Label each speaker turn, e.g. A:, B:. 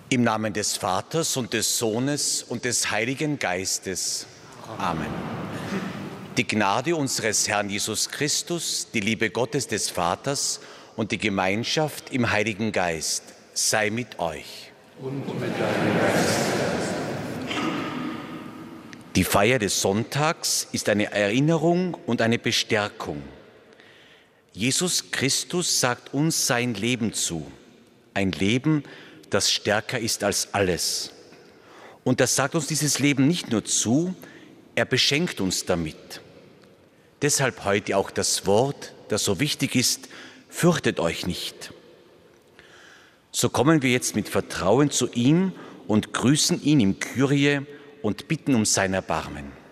A: Im Namen des Vaters und des Sohnes und des Heiligen Geistes. Amen. Die Gnade unseres Herrn Jesus Christus, die Liebe Gottes des Vaters und die Gemeinschaft im Heiligen Geist sei mit euch.
B: Und mit deinem Geist.
A: Die Feier des Sonntags ist eine Erinnerung und eine Bestärkung. Jesus Christus sagt uns sein Leben zu, ein Leben, das stärker ist als alles. Und das sagt uns dieses Leben nicht nur zu, er beschenkt uns damit. Deshalb heute auch das Wort, das so wichtig ist: Fürchtet euch nicht. So kommen wir jetzt mit Vertrauen zu ihm und grüßen ihn im Kyrie und bitten um sein Erbarmen.